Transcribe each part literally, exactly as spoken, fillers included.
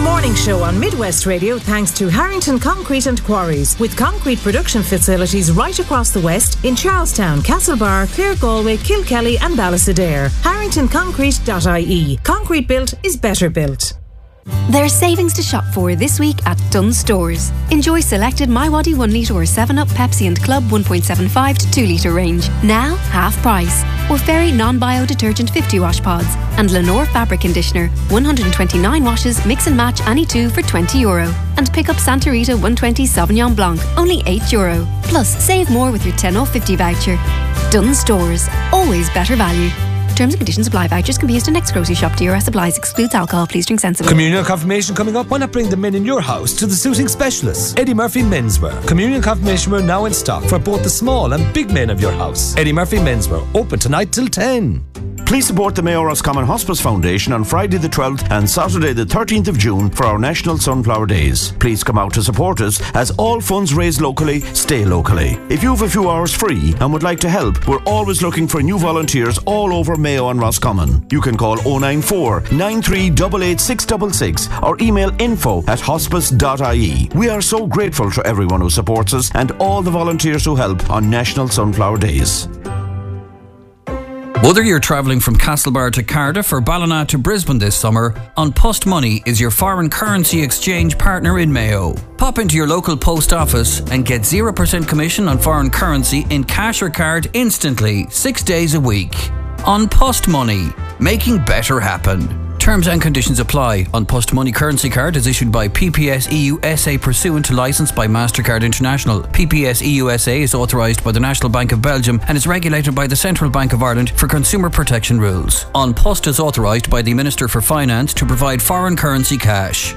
Mid-morning show on Midwest Radio thanks to Harrington Concrete and Quarries, with concrete production facilities right across the West in Charlestown, Castlebar, Clare Galway, Kilkelly and Ballastadair. harrington concrete dot I E. Concrete built is better built. There's savings to shop for this week at Dunnes Stores. Enjoy selected MiWadi one litre or seven up, Pepsi and Club one point seven five to two litre range. Now, half price. Or Fairy non-bio detergent fifty wash pods. And Lenore fabric conditioner, one hundred twenty-nine washes, mix and match any two for twenty euro. And pick up Santa Rita one twenty Sauvignon Blanc, only eight euro. Plus, save more with your ten off fifty voucher. Dunnes Stores. Always better value. Terms and conditions apply. Vouchers can be used in next grocery shop. D R S applies. Excludes alcohol. Please drink sensibly. Communion confirmation coming up. Why not bring the men in your house to the suiting specialists? Eddie Murphy Menswear. Communion confirmation wear now in stock for both the small and big men of your house. Eddie Murphy Menswear. Open tonight till ten. Please support the Mayo Roscommon Hospice Foundation on Friday the twelfth and Saturday the thirteenth of June for our National Sunflower Days. Please come out to support us, as all funds raised locally stay locally. If you have a few hours free and would like to help, we're always looking for new volunteers all over Mayo and Roscommon. You can call oh nine four, nine three eight eight, six six six or email info at hospice dot I E. We are so grateful to everyone who supports us and all the volunteers who help on National Sunflower Days. Whether you're travelling from Castlebar to Cardiff or Ballina to Brisbane this summer, An Post Money is your foreign currency exchange partner in Mayo. Pop into your local post office and get zero percent commission on foreign currency in cash or card instantly, six days a week. An Post Money, making better happen. Terms and conditions apply. An Post Money currency card is issued by P P S E U S A pursuant to licence by MasterCard International. P P S E U S A is authorised by the National Bank of Belgium and is regulated by the Central Bank of Ireland for consumer protection rules. An Post is authorised by the Minister for Finance to provide foreign currency cash.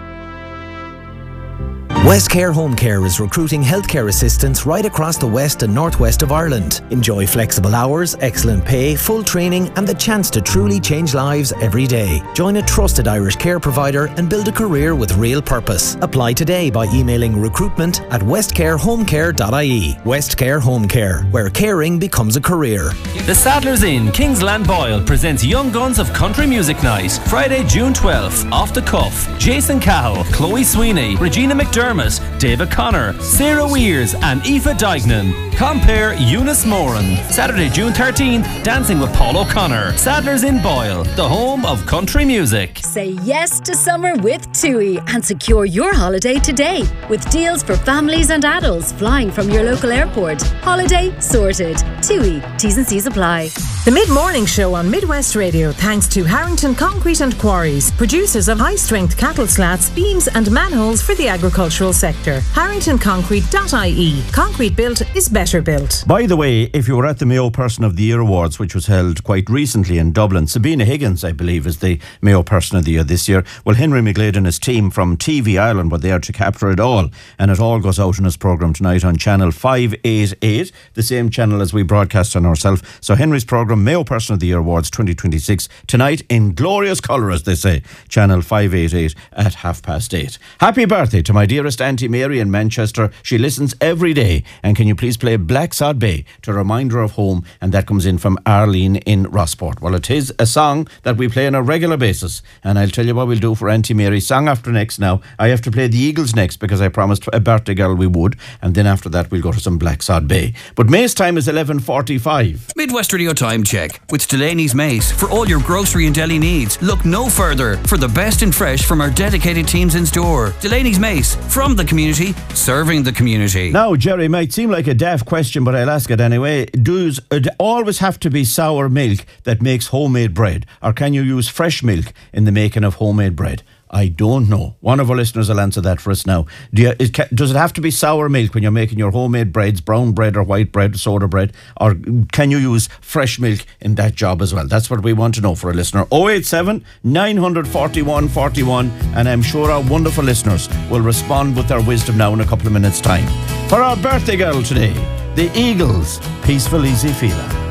Westcare Home Care is recruiting healthcare assistants right across the west and northwest of Ireland. Enjoy flexible hours, excellent pay, full training and the chance to truly change lives every day. Join a trusted Irish care provider and build a career with real purpose. Apply today by emailing recruitment at westcare home care dot I E. Westcare Home Care, where caring becomes a career. The Sadler's Inn, Kingsland Boyle presents Young Guns of Country Music Night, Friday, June twelfth, off the cuff. Jason Cahill, Chloe Sweeney, Regina McDermott, David Connor, Sarah Weers and Aoife Dignan. Compare Eunice Moran. Saturday, June thirteenth, dancing with Paul O'Connor. Sadler's Inn Boyle, the home of country music. Say yes to summer with TUI and secure your holiday today with deals for families and adults flying from your local airport. Holiday sorted. TUI. T's and C's apply. The Mid-Morning Show on Midwest Radio thanks to Harrington Concrete and Quarries, producers of high-strength cattle slats, beams and manholes for the agricultural sector. harrington concrete dot I E. Concrete built is better built. By the way, if you were at the Mayo Person of the Year Awards, which was held quite recently in Dublin, Sabina Higgins, I believe, is the Mayo Person of the Year this year. Well, Henry McGlade and his team from T V Ireland were there to capture it all, and it all goes out in his programme tonight on Channel five eighty-eight, the same channel as we broadcast on ourselves. So Henry's programme, Mayo Person of the Year Awards twenty twenty-six, tonight in glorious colour, as they say, Channel five eighty-eight at half past eight. Happy birthday to my dearest Auntie Mary in Manchester. She listens every day, and can you please play Black Sod Bay to remind her of home? And that comes in from Arlene in Rossport. Well, it is a song that we play on a regular basis, and I'll tell you what we'll do for Auntie Mary. Song after next now. I have to play the Eagles next because I promised a birthday girl we would, and then after that we'll go to some Black Sod Bay. But May's time is eleven forty-five. Midwest Radio Time Check with Delaney's Mace. For all your grocery and deli needs, look no further for the best in fresh from our dedicated teams in store. Delaney's Mace, from the community, serving the community. Now, Jerry, might seem like a daft question, but I'll ask it anyway. Does it always have to be sour milk that makes homemade bread, or can you use fresh milk in the making of homemade bread? I don't know. One of our listeners will answer that for us now. Do you, it, does it have to be sour milk when you're making your homemade breads, brown bread or white bread, soda bread, or can you use fresh milk in that job as well? That's what we want to know for a listener. oh eight seven, nine four one, four one, and I'm sure our wonderful listeners will respond with their wisdom now in a couple of minutes' time. For our birthday girl today, the Eagles, Peaceful Easy Feeling.